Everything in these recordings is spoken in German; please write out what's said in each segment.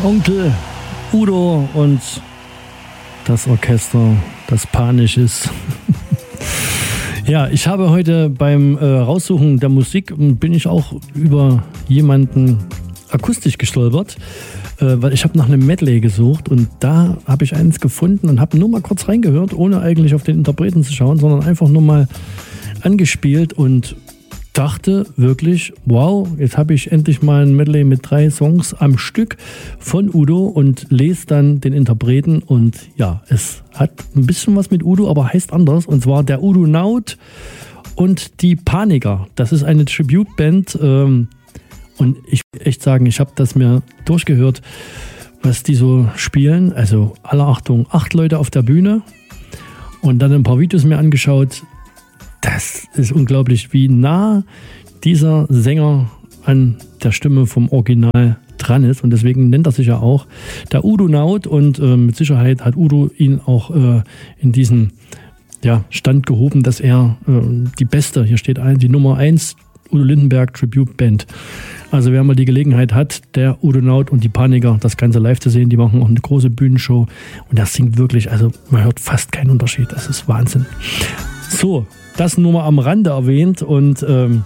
Onkel Udo und das Orchester, das panisch ist. Ja, ich habe heute beim Raussuchen der Musik bin ich auch über jemanden akustisch gestolpert, weil ich habe nach einem Medley gesucht und da habe ich eins gefunden und habe nur mal kurz reingehört, ohne eigentlich auf den Interpreten zu schauen, sondern einfach nur mal angespielt und dachte wirklich, wow, jetzt habe ich endlich mal ein Medley mit 3 Songs am Stück von Udo und lese dann den Interpreten und ja, es hat ein bisschen was mit Udo, aber heißt anders und zwar der Udo-Naut und die Paniker. Das ist eine Tribute-Band und ich will echt sagen, ich habe das mir durchgehört, was die so spielen. Also aller Achtung, 8 Leute auf der Bühne und dann ein paar Videos mir angeschaut. Das ist unglaublich, wie nah dieser Sänger an der Stimme vom Original dran ist. Und deswegen nennt er sich ja auch der Udo-Naut. Und mit Sicherheit hat Udo ihn auch in diesen Stand gehoben, dass er die beste, hier steht die Nummer 1, Udo Lindenberg Tribute Band. Also wer mal die Gelegenheit hat, der Udo-Naut und die Paniker, das Ganze live zu sehen, die machen auch eine große Bühnenshow. Und das singt wirklich, also man hört fast keinen Unterschied. Das ist Wahnsinn. So, das nur mal am Rande erwähnt und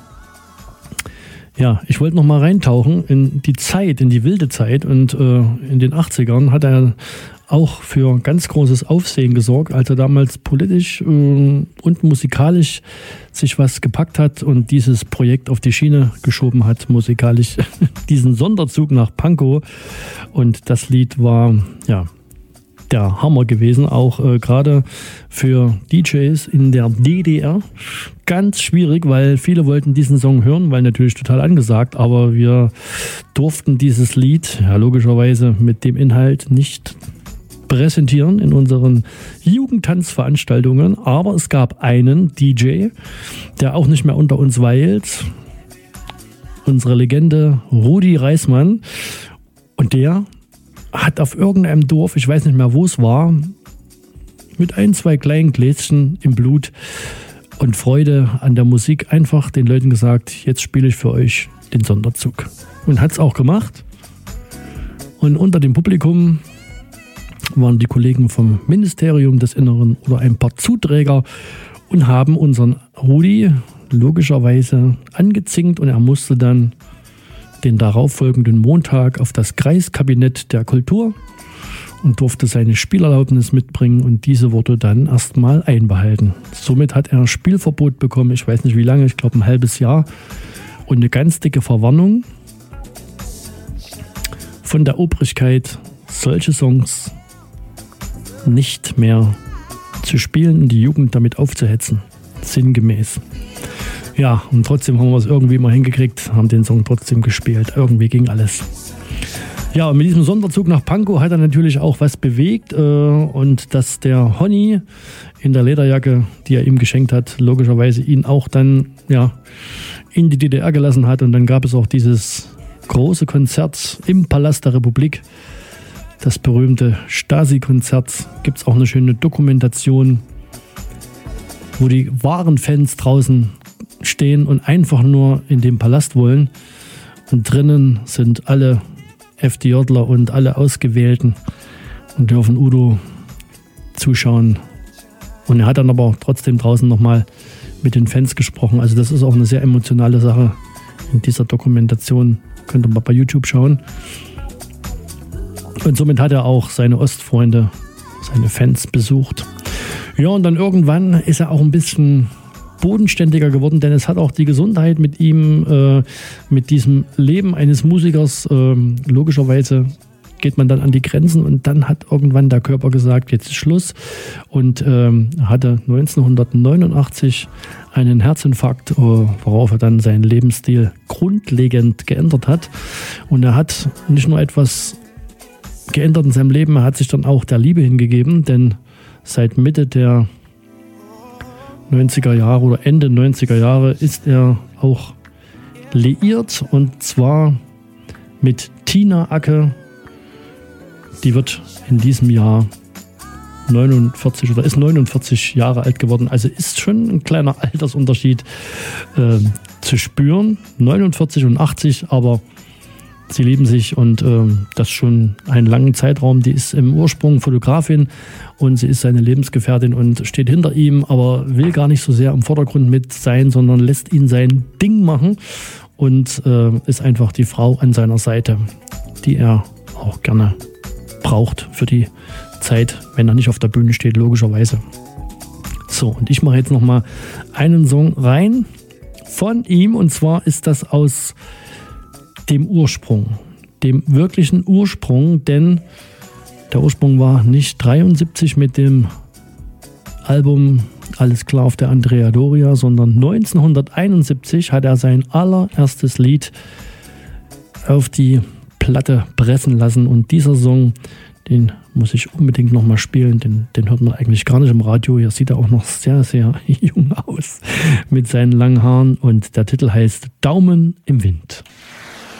ich wollte noch mal reintauchen in die Zeit, in die wilde Zeit und in den 80ern hat er auch für ganz großes Aufsehen gesorgt, als er damals politisch und musikalisch sich was gepackt hat und dieses Projekt auf die Schiene geschoben hat, musikalisch, diesen Sonderzug nach Pankow und das Lied war, der Hammer gewesen, auch gerade für DJs in der DDR. Ganz schwierig, weil viele wollten diesen Song hören, weil natürlich total angesagt, aber wir durften dieses Lied, logischerweise mit dem Inhalt nicht präsentieren in unseren Jugendtanzveranstaltungen, aber es gab einen DJ, der auch nicht mehr unter uns weilt, unsere Legende Rudi Reismann und der hat auf irgendeinem Dorf, ich weiß nicht mehr, wo es war, mit 1, 2 kleinen Gläschen im Blut und Freude an der Musik einfach den Leuten gesagt, jetzt spiele ich für euch den Sonderzug. Und hat es auch gemacht. Und unter dem Publikum waren die Kollegen vom Ministerium des Inneren oder ein paar Zuträger und haben unseren Rudi logischerweise angezinkt und er musste dann den darauffolgenden Montag auf das Kreiskabinett der Kultur und durfte seine Spielerlaubnis mitbringen und diese wurde dann erstmal einbehalten. Somit hat er Spielverbot bekommen, ich weiß nicht wie lange, ich glaube ein halbes Jahr und eine ganz dicke Verwarnung von der Obrigkeit, solche Songs nicht mehr zu spielen und die Jugend damit aufzuhetzen, sinngemäß. Ja, und trotzdem haben wir es irgendwie mal hingekriegt, haben den Song trotzdem gespielt. Irgendwie ging alles. Ja, und mit diesem Sonderzug nach Pankow hat er natürlich auch was bewegt. Und dass der Honny in der Lederjacke, die er ihm geschenkt hat, logischerweise ihn auch dann in die DDR gelassen hat. Und dann gab es auch dieses große Konzert im Palast der Republik. Das berühmte Stasi-Konzert. Gibt es auch eine schöne Dokumentation, wo die wahren Fans draußen stehen und einfach nur in dem Palast wollen. Und drinnen sind alle FDJler und alle Ausgewählten und dürfen Udo zuschauen. Und er hat dann aber auch trotzdem draußen nochmal mit den Fans gesprochen. Also das ist auch eine sehr emotionale Sache in dieser Dokumentation. Könnt ihr mal bei YouTube schauen. Und somit hat er auch seine Ostfreunde, seine Fans besucht. Ja, und dann irgendwann ist er auch ein bisschen bodenständiger geworden, denn es hat auch die Gesundheit mit ihm, mit diesem Leben eines Musikers, logischerweise geht man dann an die Grenzen und dann hat irgendwann der Körper gesagt, jetzt ist Schluss und hatte 1989 einen Herzinfarkt, worauf er dann seinen Lebensstil grundlegend geändert hat und er hat nicht nur etwas geändert in seinem Leben, er hat sich dann auch der Liebe hingegeben, denn seit Mitte der 90er Jahre oder Ende 90er Jahre ist er auch liiert und zwar mit Tina Acke. Die wird in diesem Jahr 49 oder ist 49 Jahre alt geworden. Also ist schon ein kleiner Altersunterschied zu spüren. 49 und 80, aber Sie lieben sich und das schon einen langen Zeitraum. Die ist im Ursprung Fotografin und sie ist seine Lebensgefährtin und steht hinter ihm, aber will gar nicht so sehr im Vordergrund mit sein, sondern lässt ihn sein Ding machen und ist einfach die Frau an seiner Seite, die er auch gerne braucht für die Zeit, wenn er nicht auf der Bühne steht, logischerweise. So, und ich mache jetzt nochmal einen Song rein von ihm und zwar ist das aus dem Ursprung, dem wirklichen Ursprung, denn der Ursprung war nicht 73 mit dem Album Alles klar auf der Andrea Doria, sondern 1971 hat er sein allererstes Lied auf die Platte pressen lassen und dieser Song, den muss ich unbedingt nochmal spielen, den hört man eigentlich gar nicht im Radio. Hier sieht er auch noch sehr, sehr jung aus mit seinen langen Haaren und der Titel heißt Daumen im Wind.